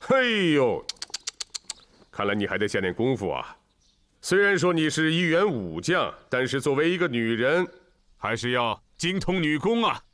哎呦，看来你还得下点功夫啊。虽然说你是一员武将，但是作为一个女人，还是要精通女工啊。